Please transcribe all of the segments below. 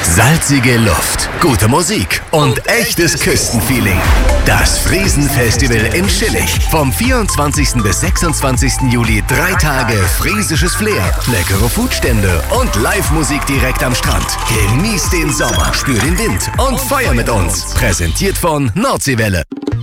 Salzige Luft, gute Musik und echtes Küstenfeeling. Das Friesenfestival in Schillig. Vom 24. bis 26. Juli 3 Tage friesisches Flair, leckere Foodstände und Live-Musik direkt am Strand. Genieß den Sommer, spür den Wind und feier mit uns. Präsentiert von Nordseewelle.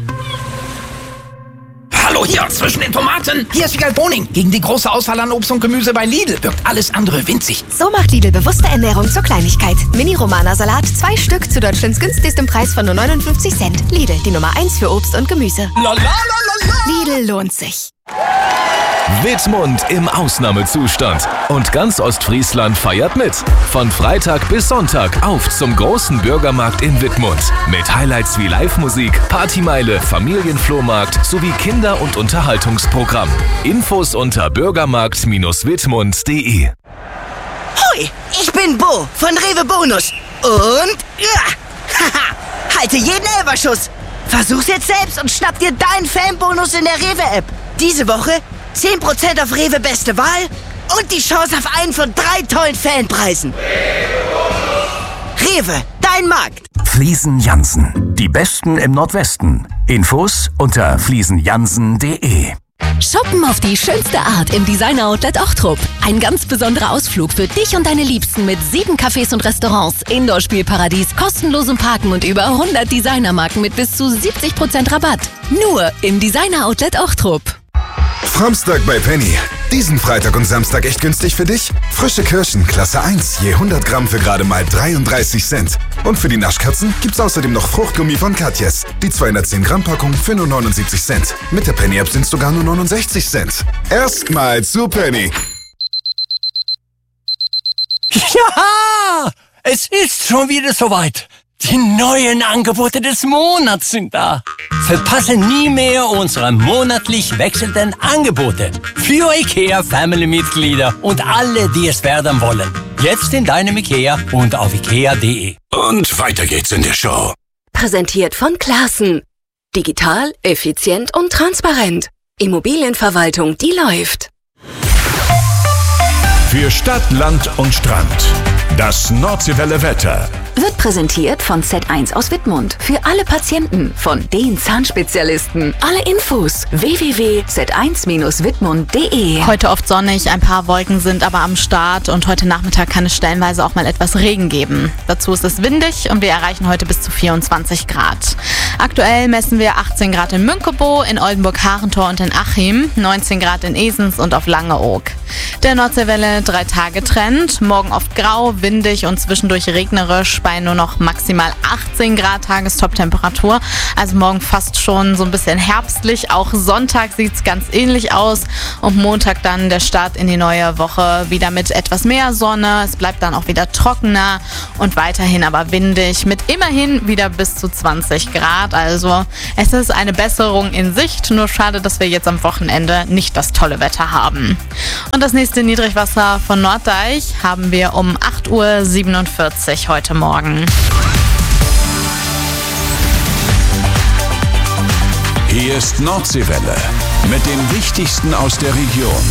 Hallo hier, zwischen den Tomaten. Hier ist Wiegald Boning. Gegen die große Auswahl an Obst und Gemüse bei Lidl wirkt alles andere winzig. So macht Lidl bewusste Ernährung zur Kleinigkeit. Mini-Romana-Salat, 2 Stück zu Deutschlands günstigstem Preis von nur 59 Cent. Lidl, die Nummer 1 für Obst und Gemüse. Lidl lohnt sich. Wittmund im Ausnahmezustand. Und ganz Ostfriesland feiert mit. Von Freitag bis Sonntag auf zum großen Bürgermarkt in Wittmund. Mit Highlights wie Live-Musik, Partymeile, Familienflohmarkt sowie Kinder- und Unterhaltungsprogramm. Infos unter bürgermarkt-wittmund.de. Hoi, ich bin Bo von Rewe Bonus. Und halte jeden Elberschuss. Versuch's jetzt selbst und schnapp dir deinen Fanbonus in der Rewe-App. Diese Woche 10% auf Rewe Beste Wahl und die Chance auf einen von 3 tollen Fanpreisen. Rewe, dein Markt. Fliesen Jansen, die Besten im Nordwesten. Infos unter fliesenjansen.de. Shoppen auf die schönste Art im Designer-Outlet Ochtrup. Ein ganz besonderer Ausflug für dich und deine Liebsten mit 7 Cafés und Restaurants, Indoor-Spielparadies, kostenlosem Parken und über 100 Designermarken mit bis zu 70% Rabatt. Nur im Designer-Outlet Ochtrup. Framstag bei Penny. Diesen Freitag und Samstag echt günstig für dich? Frische Kirschen, Klasse 1, je 100 Gramm für gerade mal 33 Cent. Und für die Naschkatzen gibt's außerdem noch Fruchtgummi von Katjes. Die 210 Gramm Packung für nur 79 Cent. Mit der Penny-App sind's sogar nur 69 Cent. Erstmal zu Penny. Ja, es ist schon wieder soweit. Die neuen Angebote des Monats sind da. Verpasse nie mehr unsere monatlich wechselnden Angebote für IKEA-Family-Mitglieder und alle, die es werden wollen. Jetzt in deinem IKEA und auf ikea.de. Und weiter geht's in der Show. Präsentiert von Classen. Digital, effizient und transparent. Immobilienverwaltung, die läuft. Für Stadt, Land und Strand. Das Nordseewelle Wetter. Wird präsentiert von Z1 aus Wittmund. Für alle Patienten von den Zahnspezialisten. Alle Infos www.z1-wittmund.de. Heute oft sonnig, ein paar Wolken sind aber am Start und heute Nachmittag kann es stellenweise auch mal etwas Regen geben. Dazu ist es windig und wir erreichen heute bis zu 24 Grad. Aktuell messen wir 18 Grad in Münkebo, in Oldenburg-Harentor und in Achim, 19 Grad in Esens und auf Langeoog. Der Nordseewelle 3-Tage-Trend, morgen oft grau, windig und zwischendurch regnerisch bei nur noch maximal 18 Grad Tagestop-Temperatur. Also morgen fast schon so ein bisschen herbstlich. Auch Sonntag sieht es ganz ähnlich aus. Und Montag dann der Start in die neue Woche wieder mit etwas mehr Sonne. Es bleibt dann auch wieder trockener und weiterhin aber windig mit immerhin wieder bis zu 20 Grad. Also es ist eine Besserung in Sicht. Nur schade, dass wir jetzt am Wochenende nicht das tolle Wetter haben. Und das nächste Niedrigwasser von Norddeich haben wir um 8:47 Uhr heute Morgen. Hier ist Nordseewelle mit dem Wichtigsten aus der Region.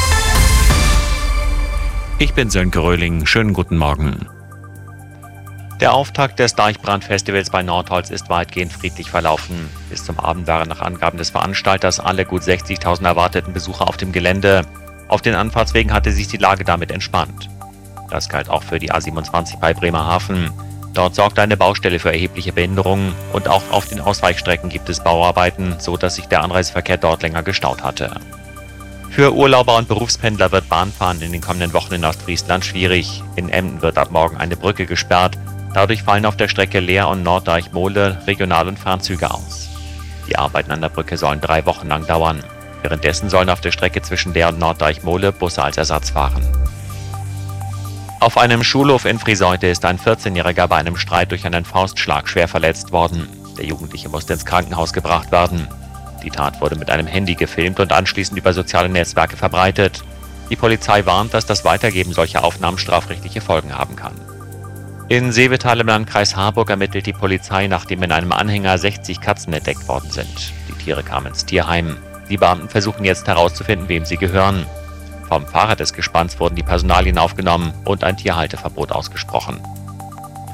Ich bin Sönke Röhling. Schönen guten Morgen. Der Auftakt des Deichbrandfestivals bei Nordholz ist weitgehend friedlich verlaufen. Bis zum Abend waren nach Angaben des Veranstalters alle gut 60.000 erwarteten Besucher auf dem Gelände. Auf den Anfahrtswegen hatte sich die Lage damit entspannt. Das galt auch für die A27 bei Bremerhaven. Dort sorgte eine Baustelle für erhebliche Behinderungen und auch auf den Ausweichstrecken gibt es Bauarbeiten, so dass sich der Anreiseverkehr dort länger gestaut hatte. Für Urlauber und Berufspendler wird Bahnfahren in den kommenden Wochen in Ostfriesland schwierig. In Emden wird ab morgen eine Brücke gesperrt. Dadurch fallen auf der Strecke Leer und Norddeich-Mohle Regional- und Fernzüge aus. Die Arbeiten an der Brücke sollen 3 Wochen lang dauern. Währenddessen sollen auf der Strecke zwischen Leer und Norddeich-Mohle Busse als Ersatz fahren. Auf einem Schulhof in Frieseute ist ein 14-Jähriger bei einem Streit durch einen Faustschlag schwer verletzt worden. Der Jugendliche musste ins Krankenhaus gebracht werden. Die Tat wurde mit einem Handy gefilmt und anschließend über soziale Netzwerke verbreitet. Die Polizei warnt, dass das Weitergeben solcher Aufnahmen strafrechtliche Folgen haben kann. In Seevetal im Landkreis Harburg ermittelt die Polizei, nachdem in einem Anhänger 60 Katzen entdeckt worden sind. Die Tiere kamen ins Tierheim. Die Beamten versuchen jetzt herauszufinden, wem sie gehören. Vom Fahrer des Gespanns wurden die Personalien aufgenommen und ein Tierhalteverbot ausgesprochen.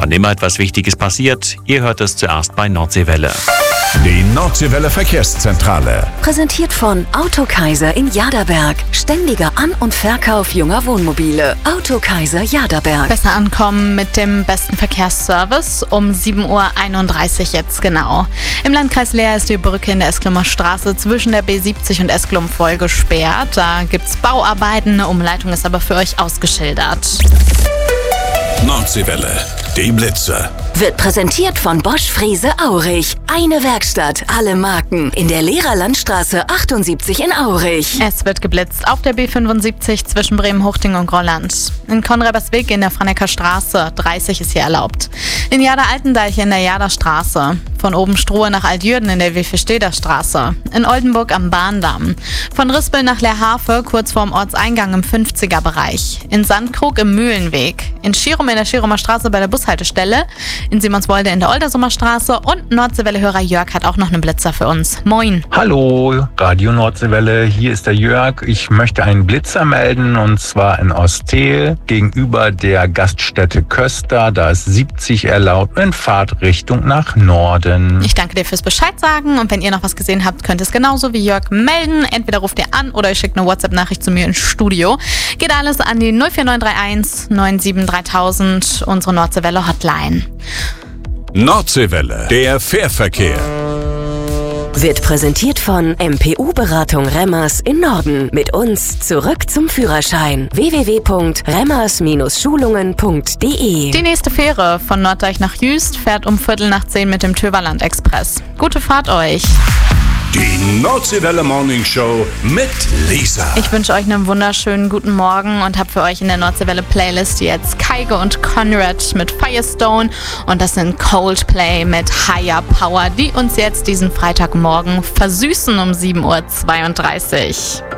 Wann immer etwas Wichtiges passiert, ihr hört es zuerst bei Nordseewelle. Die Nordseewelle Verkehrszentrale. Präsentiert von Autokaiser in Jaderberg. Ständiger An- und Verkauf junger Wohnmobile. Autokaiser Jaderberg. Besser ankommen mit dem besten Verkehrsservice um 7:31 Uhr jetzt genau. Im Landkreis Leer ist die Brücke in der Esklummer Straße zwischen der B70 und Esklum voll gesperrt. Da gibt's Bauarbeiten, eine Umleitung ist aber für euch ausgeschildert. Nordseewelle. Die Blitze. Wird präsentiert von Bosch Frese Aurich. Eine Werkstatt, alle Marken. In der Lehrer Landstraße 78 in Aurich. Es wird geblitzt auf der B75 zwischen Bremen-Huchting und Grolland. In Konrabersweg in der Franeker Straße 30 ist hier erlaubt. In Jader-Altendeich in der Jaderstraße. Von Obenstruhe nach Altjürden in der Wilfesteder Straße. In Oldenburg am Bahndamm. Von Rispel nach Leerhafe kurz vorm Ortseingang im 50er-Bereich. In Sandkrug im Mühlenweg. In Schirum in der Schirumer Straße bei der Bushaltestelle. In Simonswolde in der Oldersumer Straße. Und Nordseewelle-Hörer Jörg hat auch noch einen Blitzer für uns. Moin. Hallo, Radio Nordseewelle, hier ist der Jörg. Ich möchte einen Blitzer melden und zwar in Ostel gegenüber der Gaststätte Köster. Da ist 70 erlaubt in Fahrtrichtung nach Norden. Ich danke dir fürs Bescheid sagen und wenn ihr noch was gesehen habt, könnt ihr es genauso wie Jörg melden. Entweder ruft ihr an oder ihr schickt eine WhatsApp-Nachricht zu mir ins Studio. Geht alles an die 04931 97 3000, unsere Nordseewelle Hotline. Nordseewelle. Der Fährverkehr. Wird präsentiert von MPU-Beratung Remmers in Norden. Mit uns zurück zum Führerschein. www.remmers-schulungen.de. Die nächste Fähre von Norddeich nach Jüst fährt um 9:15 mit dem Töverland Express. Gute Fahrt euch. Die Nordseewelle Morning Show mit Lisa. Ich wünsche euch einen wunderschönen guten Morgen und habe für euch in der Nordseewelle Playlist jetzt Kaige und Conrad mit Firestone und das sind Coldplay mit Higher Power, die uns jetzt diesen Freitagmorgen versüßen um 7:32 Uhr.